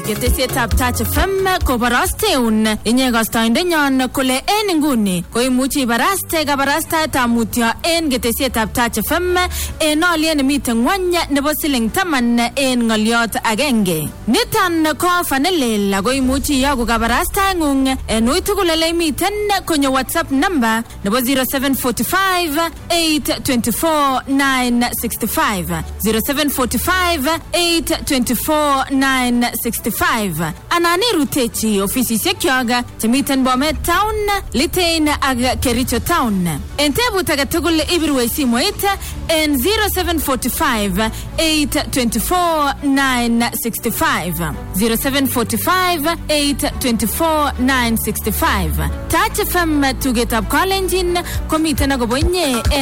Ketesietab Touch FM koborosteun inye kastoindenyon kole en nguni koimuchi ibaraste kabarastaetab mutyo en ketesietab Touch FM en olyet nemiten ngwony nebo siling 10 en ngoliot agenge. Niton ko fanelel ako imuchi iyoku kabarastaengung en uitugul ole imiten konyo WhatsApp number nebo 0745 824 965 0745 824 965 anan irutechi ofisisiekyok chemiten Bomet Town, Litein ak Kericho Town. En tebut age tugul ibirwe simoit en 0745 824 965 0745 824 965. Touch FM tugetab Kalenjin komiten akobo inye